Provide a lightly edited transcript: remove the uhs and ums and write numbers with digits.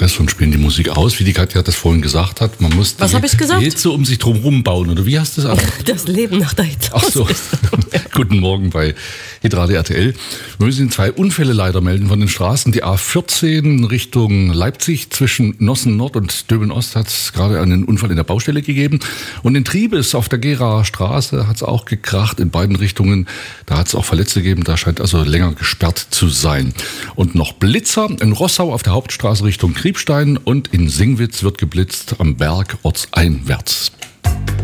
Orchester und spielen die Musik aus, wie die Katja das vorhin gesagt hat. Man muss Was habe ich gesagt? die Hitze um sich drumherum bauen, oder wie hast du das? Das Leben nach der Hitze. Ach so. Guten Morgen bei Hitradio RTL. Wir müssen 2 Unfälle leider melden von den Straßen. Die A14 Richtung Leipzig zwischen Nossen Nord und Döben Ost hat es gerade einen Unfall in der Baustelle gegeben. Und in Triebes auf der Geraer Straße hat es auch gekracht in beiden Richtungen. Da hat es auch Verletzte gegeben. Da scheint also länger gesperrt zu sein. Und noch Blitzer in Rossau auf der Hauptstraße Richtung Kriebstein und in Singwitz wird geblitzt am Berg ortseinwärts.